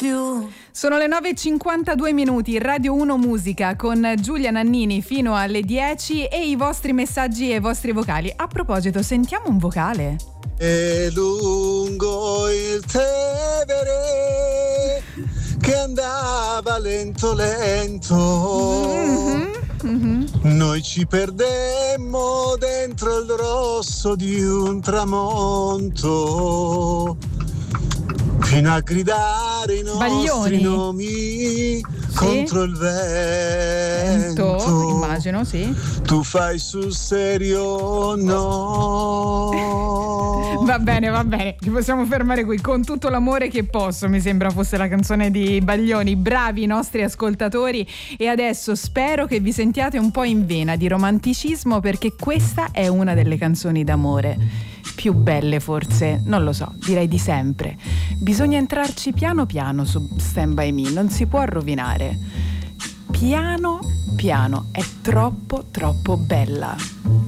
più. Sono le 9:52, Radio 1 Musica con Giulia Nannini fino alle 10 e i vostri messaggi e i vostri vocali. A proposito, sentiamo un vocale. E lungo il Tevere che andava lento lento, noi ci perdemmo dentro il rosso di un tramonto, fino a gridare i nostri nomi contro il vento. Immagino, sì. Tu fai sul serio? No. Va bene, ci possiamo fermare qui. Con tutto l'amore che posso, mi sembra fosse la canzone di Baglioni. Bravi i nostri ascoltatori. E adesso spero che vi sentiate un po' in vena di romanticismo, perché questa è una delle canzoni d'amore più belle, forse, non lo so, direi di sempre. Bisogna entrarci piano piano su Stand By Me, non si può rovinare. Piano piano, è troppo bella.